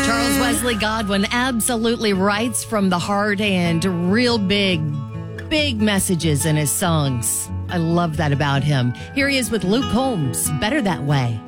Charles Wesley Godwin absolutely writes from the heart and real big messages in his songs. I love that about him. Here he is with Luke Combs, Better That Way.